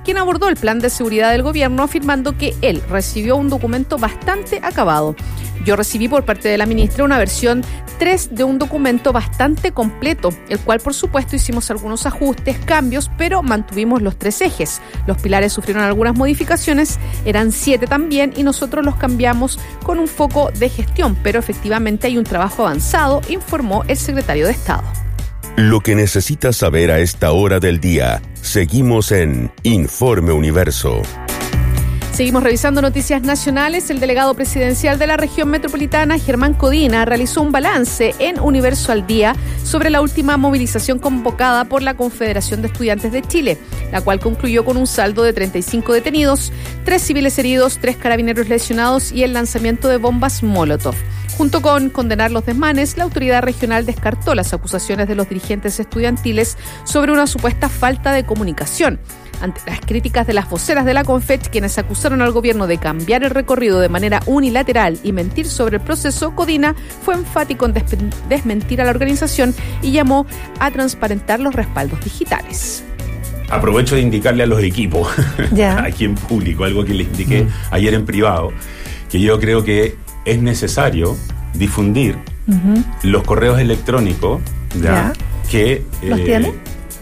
quien abordó el plan de seguridad del gobierno afirmando que él recibió un documento bastante acabado. Yo recibí por parte de la ministra una versión 3 de un documento bastante completo, el cual por supuesto hicimos algunos ajustes, cambios, pero mantuvimos los 3 ejes. Los pilares sufrieron algunas modificaciones, eran 7 también, y nosotros los cambiamos con un foco de gestión, pero efectivamente hay un trabajo avanzado, informó el secretario de Estado. Lo que necesitas saber a esta hora del día. Seguimos en Informe Universo. Seguimos revisando noticias nacionales. El delegado presidencial de la región metropolitana, Germán Codina, realizó un balance en Universo al Día sobre la última movilización convocada por la Confederación de Estudiantes de Chile, la cual concluyó con un saldo de 35 detenidos, 3 civiles heridos, 3 carabineros lesionados y el lanzamiento de bombas Molotov. Junto con condenar los desmanes, la autoridad regional descartó las acusaciones de los dirigentes estudiantiles sobre una supuesta falta de comunicación. Ante las críticas de las voceras de la Confech, quienes acusaron al gobierno de cambiar el recorrido de manera unilateral y mentir sobre el proceso, Codina fue enfático en desmentir a la organización y llamó a transparentar los respaldos digitales. Aprovecho de indicarle a los equipos, aquí en público, algo que les indiqué ayer en privado, que yo creo que es necesario difundir los correos electrónicos que... ¿Los tiene?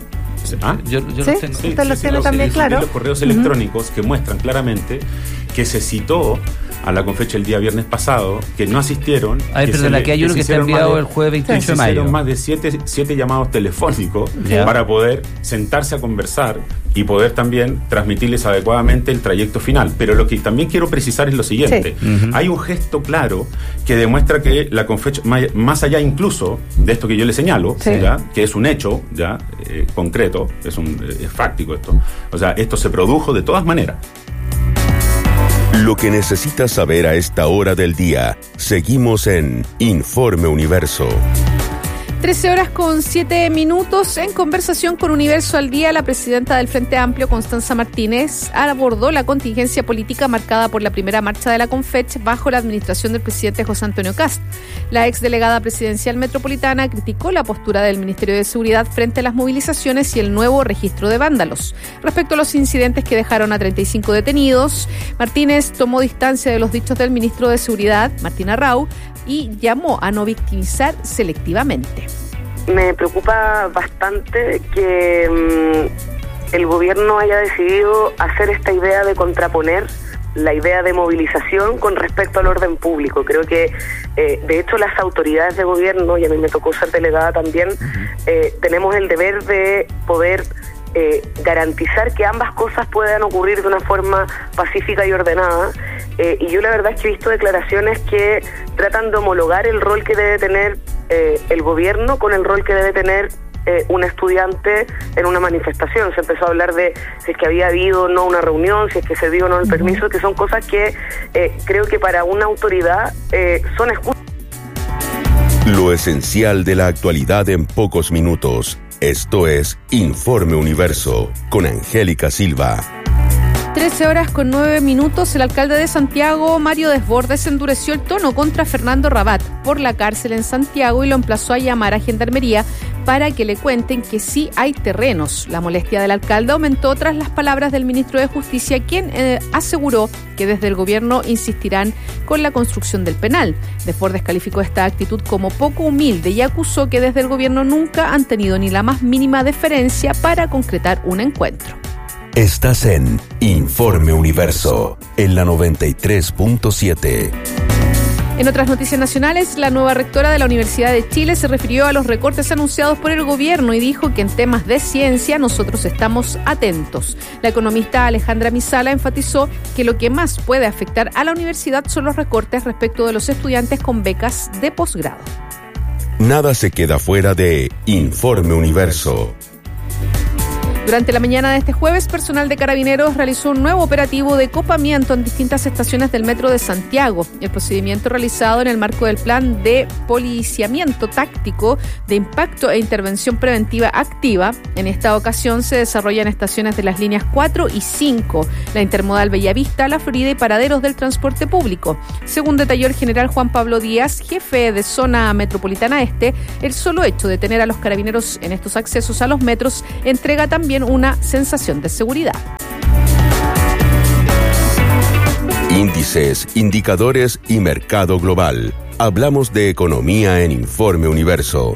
Yo los tengo. Usted los tiene también, claro. Los correos electrónicos que muestran claramente que se citó a la Confecha el día viernes pasado, que no asistieron. Que hay uno que está enviado el jueves 28 de mayo. Hicieron más de 7 llamados telefónicos para poder sentarse a conversar y poder también transmitirles adecuadamente el trayecto final. Pero lo que también quiero precisar es lo siguiente. Hay un gesto claro que demuestra que la Confecha, más allá incluso de esto que yo le señalo, que es un hecho concreto, es fáctico esto. O sea, esto se produjo de todas maneras. Lo que necesitas saber a esta hora del día. Seguimos en Informe Universo. 13:07. En conversación con Universo al Día, la presidenta del Frente Amplio, Constanza Martínez, abordó la contingencia política marcada por la primera marcha de la Confech bajo la administración del presidente José Antonio Kast. La exdelegada presidencial metropolitana criticó la postura del Ministerio de Seguridad frente a las movilizaciones y el nuevo registro de vándalos. Respecto a los incidentes que dejaron a 35 detenidos, Martínez tomó distancia de los dichos del ministro de Seguridad, Martín Arrau, y llamó a no victimizar selectivamente. Me preocupa bastante que el gobierno haya decidido hacer esta idea de contraponer la idea de movilización con respecto al orden público. Creo que, de hecho, las autoridades de gobierno, y a mí me tocó ser delegada también, tenemos el deber de poder garantizar que ambas cosas puedan ocurrir de una forma pacífica y ordenada. Y yo la verdad es que he visto declaraciones que tratan de homologar el rol que debe tener el gobierno con el rol que debe tener un estudiante en una manifestación. Se empezó a hablar de si es que había habido o no una reunión, si es que se dio o no el permiso, que son cosas que creo que para una autoridad son excusas. Lo esencial de la actualidad en pocos minutos. Esto es Informe Universo con Angélica Silva. 13:09. El alcalde de Santiago, Mario Desbordes, endureció el tono contra Fernando Rabat por la cárcel en Santiago y lo emplazó a llamar a Gendarmería para que le cuenten que sí hay terrenos. La molestia del alcalde aumentó tras las palabras del ministro de Justicia, quien aseguró que desde el gobierno insistirán con la construcción del penal. Desbordes calificó esta actitud como poco humilde y acusó que desde el gobierno nunca han tenido ni la más mínima deferencia para concretar un encuentro. Estás en Informe Universo, en la 93.7. En otras noticias nacionales, la nueva rectora de la Universidad de Chile se refirió a los recortes anunciados por el gobierno y dijo que en temas de ciencia nosotros estamos atentos. La economista Alejandra Misala enfatizó que lo que más puede afectar a la universidad son los recortes respecto de los estudiantes con becas de posgrado. Nada se queda fuera de Informe Universo. Durante la mañana de este jueves, personal de Carabineros realizó un nuevo operativo de copamiento en distintas estaciones del metro de Santiago. El procedimiento realizado en el marco del plan de policiamiento táctico de impacto e intervención preventiva activa. En esta ocasión se desarrolla en estaciones de las líneas 4 y 5, la intermodal Bellavista, La Florida y paraderos del transporte público. Según detalló el general Juan Pablo Díaz, jefe de zona metropolitana este, el solo hecho de tener a los carabineros en estos accesos a los metros entrega también una sensación de seguridad. Índices, indicadores y mercado global. Hablamos de economía en Informe Universo.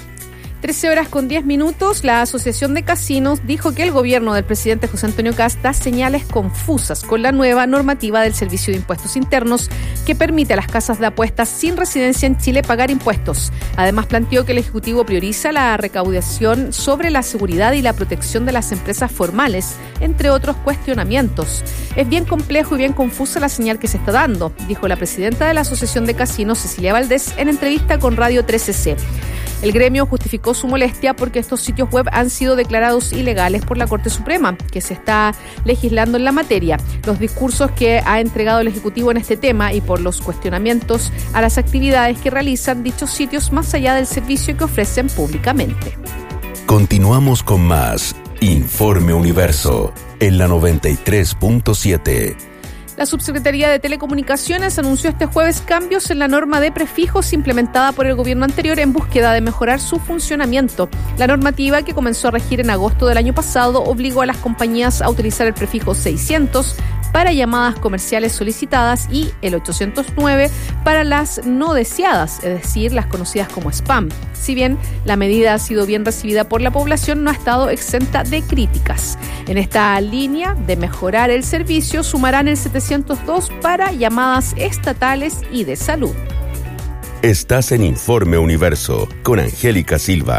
13:10. La Asociación de Casinos dijo que el gobierno del presidente José Antonio Kast da señales confusas con la nueva normativa del Servicio de Impuestos Internos que permite a las casas de apuestas sin residencia en Chile pagar impuestos. Además, planteó que el Ejecutivo prioriza la recaudación sobre la seguridad y la protección de las empresas formales, entre otros cuestionamientos. Es bien complejo y bien confusa la señal que se está dando, dijo la presidenta de la Asociación de Casinos, Cecilia Valdés, en entrevista con Radio 13C. El gremio justificó su molestia porque estos sitios web han sido declarados ilegales por la Corte Suprema, que se está legislando en la materia. Los discursos que ha entregado el Ejecutivo en este tema y por los cuestionamientos a las actividades que realizan dichos sitios más allá del servicio que ofrecen públicamente. Continuamos con más Informe Universo en la 93.7. La Subsecretaría de Telecomunicaciones anunció este jueves cambios en la norma de prefijos implementada por el gobierno anterior en búsqueda de mejorar su funcionamiento. La normativa, que comenzó a regir en agosto del año pasado, obligó a las compañías a utilizar el prefijo 600 para llamadas comerciales solicitadas y el 809 para las no deseadas, es decir, las conocidas como spam. Si bien la medida ha sido bien recibida por la población, no ha estado exenta de críticas. En esta línea de mejorar el servicio, sumarán el 702 para llamadas estatales y de salud. Estás en Informe Universo con Angélica Silva.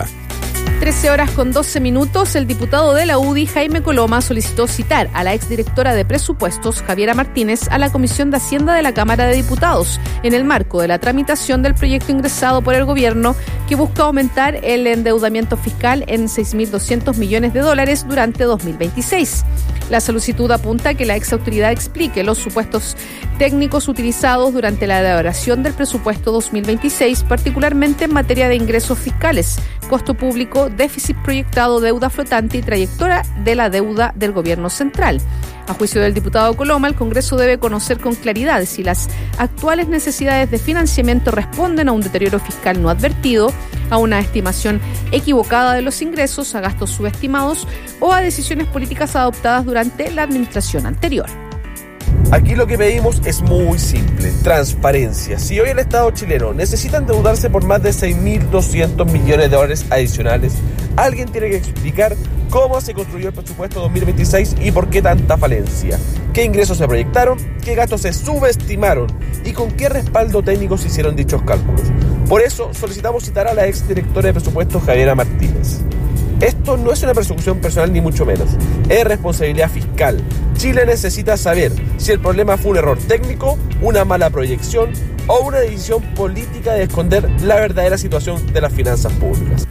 13:12. El diputado de la UDI, Jaime Coloma, solicitó citar a la exdirectora de Presupuestos, Javiera Martínez, a la Comisión de Hacienda de la Cámara de Diputados, en el marco de la tramitación del proyecto ingresado por el gobierno que busca aumentar el endeudamiento fiscal en $6.200 millones durante 2026. La solicitud apunta a que la exautoridad explique los supuestos técnicos utilizados durante la elaboración del presupuesto 2026, particularmente en materia de ingresos fiscales, costo público, déficit proyectado, deuda flotante y trayectoria de la deuda del gobierno central. A juicio del diputado Coloma, el Congreso debe conocer con claridad si las actuales necesidades de financiamiento responden a un deterioro fiscal no advertido, a una estimación equivocada de los ingresos, a gastos subestimados o a decisiones políticas adoptadas durante la administración anterior. Aquí lo que pedimos es muy simple, transparencia. Si hoy el Estado chileno necesita endeudarse por más de $6.200 millones adicionales, alguien tiene que explicar cómo se construyó el presupuesto 2026 y por qué tanta falencia. ¿Qué ingresos se proyectaron? ¿Qué gastos se subestimaron? ¿Y con qué respaldo técnico se hicieron dichos cálculos? Por eso solicitamos citar a la exdirectora de Presupuestos, Javiera Martínez. Esto no es una persecución personal ni mucho menos, es responsabilidad fiscal. Chile necesita saber si el problema fue un error técnico, una mala proyección o una decisión política de esconder la verdadera situación de las finanzas públicas.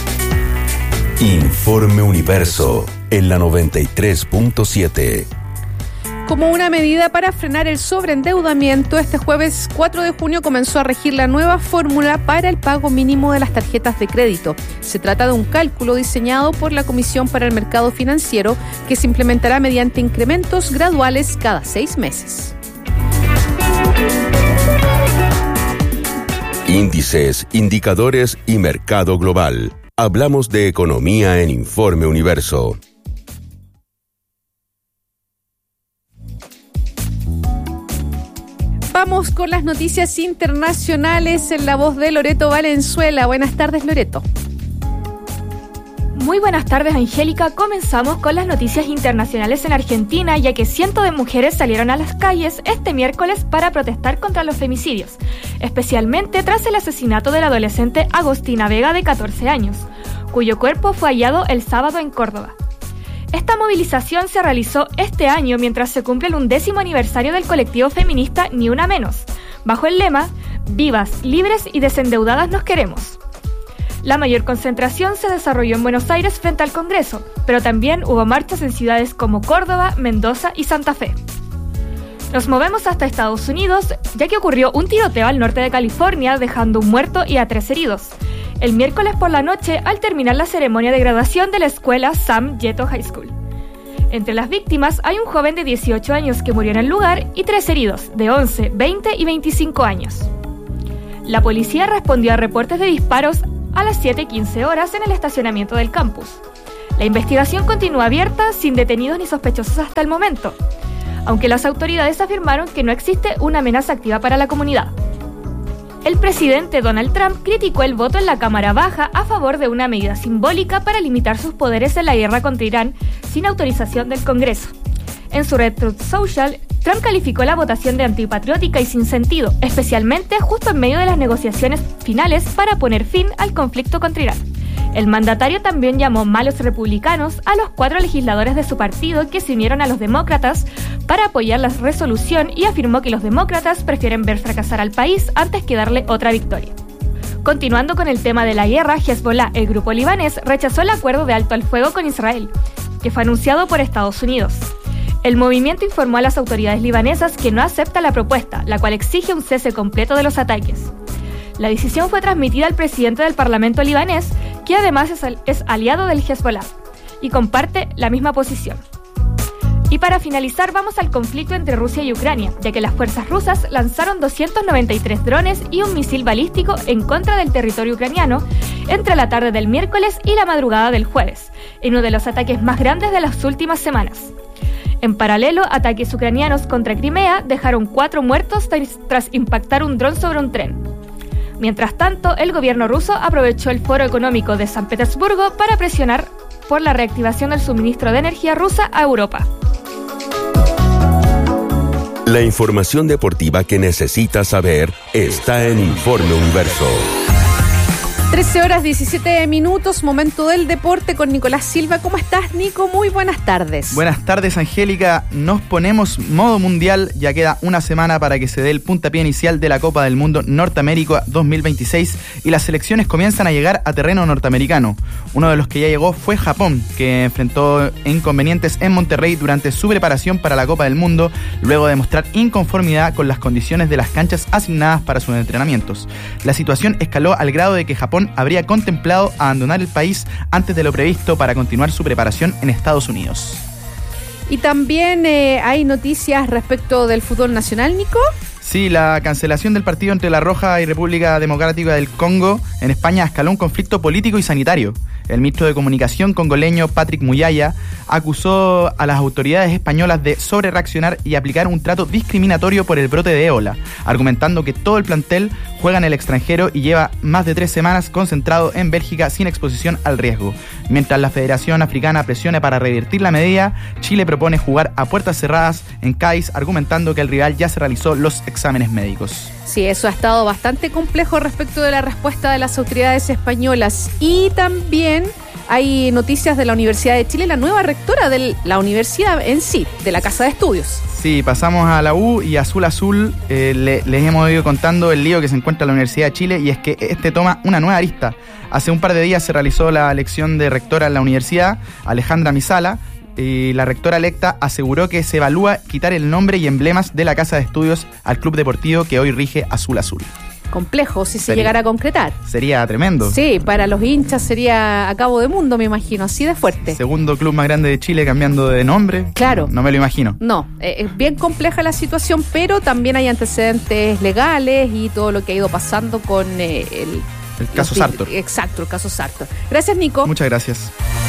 Informe Universo en la 93.7. Como una medida para frenar el sobreendeudamiento, este jueves 4 de junio comenzó a regir la nueva fórmula para el pago mínimo de las tarjetas de crédito. Se trata de un cálculo diseñado por la Comisión para el Mercado Financiero que se implementará mediante incrementos graduales cada 6 meses. Índices, indicadores y mercado global. Hablamos de economía en Informe Universo. Vamos con las noticias internacionales en la voz de Loreto Valenzuela. Buenas tardes, Loreto. Muy buenas tardes, Angélica. Comenzamos con las noticias internacionales en Argentina, ya que cientos de mujeres salieron a las calles este miércoles para protestar contra los femicidios, especialmente tras el asesinato de la adolescente Agostina Vega, de 14 años, cuyo cuerpo fue hallado el sábado en Córdoba. Esta movilización se realizó este año mientras se cumple el 1º aniversario del colectivo feminista Ni Una Menos, bajo el lema «Vivas, libres y desendeudadas nos queremos». La mayor concentración se desarrolló en Buenos Aires frente al Congreso, pero también hubo marchas en ciudades como Córdoba, Mendoza y Santa Fe. Nos movemos hasta Estados Unidos, ya que ocurrió un tiroteo al norte de California, dejando un muerto y a 3 heridos, el miércoles por la noche al terminar la ceremonia de graduación de la escuela Sam Yeto High School. Entre las víctimas hay un joven de 18 años que murió en el lugar y 3 heridos, de 11, 20 y 25 años. La policía respondió a reportes de disparos a las 7:15 horas en el estacionamiento del campus. La investigación continúa abierta sin detenidos ni sospechosos hasta el momento. aunque las autoridades afirmaron que no existe una amenaza activa para la comunidad. El presidente Donald Trump criticó el voto en la Cámara Baja a favor de una medida simbólica para limitar sus poderes en la guerra contra Irán sin autorización del Congreso. En su red Truth Social, Trump calificó la votación de antipatriótica y sin sentido, especialmente justo en medio de las negociaciones finales para poner fin al conflicto contra Irán. El mandatario también llamó malos republicanos a los 4 legisladores de su partido que se unieron a los demócratas para apoyar la resolución y afirmó que los demócratas prefieren ver fracasar al país antes que darle otra victoria. Continuando con el tema de la guerra, Hezbollah, el grupo libanés, rechazó el acuerdo de alto al fuego con Israel, que fue anunciado por Estados Unidos. El movimiento informó a las autoridades libanesas que no acepta la propuesta, la cual exige un cese completo de los ataques. La decisión fue transmitida al presidente del Parlamento libanés, que además es aliado del Hezbollah, y comparte la misma posición. Y para finalizar, vamos al conflicto entre Rusia y Ucrania, ya que las fuerzas rusas lanzaron 293 drones y un misil balístico en contra del territorio ucraniano entre la tarde del miércoles y la madrugada del jueves, en uno de los ataques más grandes de las últimas semanas. En paralelo, ataques ucranianos contra Crimea dejaron 4 muertos tras impactar un dron sobre un tren. Mientras tanto, el gobierno ruso aprovechó el Foro Económico de San Petersburgo para presionar por la reactivación del suministro de energía rusa a Europa. La información deportiva que necesitas saber está en Informe Universo. 13:17, momento del deporte con Nicolás Silva. ¿Cómo estás, Nico? Muy buenas tardes. Buenas tardes, Angélica. Nos ponemos modo mundial. Ya queda una semana para que se dé el puntapié inicial de la Copa del Mundo Norteamérica 2026 y las selecciones comienzan a llegar a terreno norteamericano. Uno de los que ya llegó fue Japón, que enfrentó inconvenientes en Monterrey durante su preparación para la Copa del Mundo, luego de mostrar inconformidad con las condiciones de las canchas asignadas para sus entrenamientos. La situación escaló al grado de que Japón habría contemplado abandonar el país antes de lo previsto para continuar su preparación en Estados Unidos. Y también hay noticias respecto del fútbol nacional, Nico. Sí, la cancelación del partido entre La Roja y República Democrática del Congo en España escaló un conflicto político y sanitario. El ministro de Comunicación congoleño Patrick Muyaya acusó a las autoridades españolas de sobrereaccionar y aplicar un trato discriminatorio por el brote de ébola, argumentando que todo el plantel juega en el extranjero y lleva más de 3 semanas concentrado en Bélgica sin exposición al riesgo. Mientras la Federación Africana presiona para revertir la medida, Chile propone jugar a puertas cerradas en Cádiz, argumentando que el rival ya se realizó los exámenes médicos. Sí, eso ha estado bastante complejo respecto de la respuesta de las autoridades españolas. Y también hay noticias de la Universidad de Chile, la nueva rectora de la universidad en sí, de la Casa de Estudios. Sí, pasamos a la U y Azul Azul. Les hemos ido contando el lío que se encuentra en la Universidad de Chile y es que este toma una nueva arista. Hace un par de días se realizó la elección de rectora en la universidad, Alejandra Misala, y la rectora electa aseguró que se evalúa quitar el nombre y emblemas de la Casa de Estudios al club deportivo que hoy rige Azul Azul. Complejo si se llegara a concretar. Sería tremendo. Sí, para los hinchas sería a cabo de mundo, me imagino, así de fuerte. Segundo club más grande de Chile cambiando de nombre. Claro. No me lo imagino. No, es bien compleja la situación, pero también hay antecedentes legales y todo lo que ha ido pasando con el caso Sartor. Exacto, el caso Sartor. Gracias, Nico. Muchas gracias.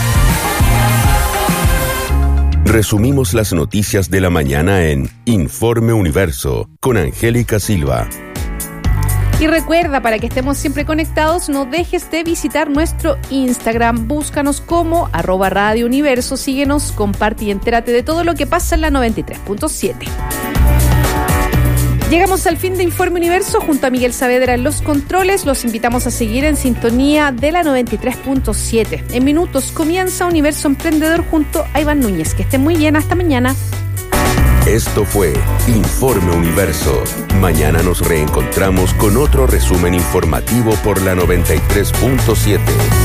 Resumimos las noticias de la mañana en Informe Universo con Angélica Silva. Y recuerda, para que estemos siempre conectados, no dejes de visitar nuestro Instagram. Búscanos como @Radio Universo. Síguenos, comparte y entérate de todo lo que pasa en la 93.7. Llegamos al fin de Informe Universo junto a Miguel Saavedra en los controles. Los invitamos a seguir en sintonía de la 93.7. En minutos comienza Universo Emprendedor junto a Iván Núñez. Que estén muy bien, hasta mañana. Esto fue Informe Universo. Mañana nos reencontramos con otro resumen informativo por la 93.7.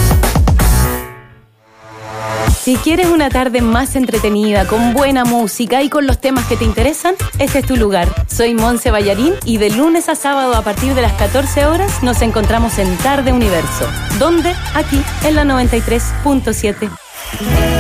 Si quieres una tarde más entretenida, con buena música y con los temas que te interesan, este es tu lugar. Soy Monse Ballarín y de lunes a sábado a partir de las 14 horas nos encontramos en Tarde Universo. ¿Dónde? Aquí, en la 93.7.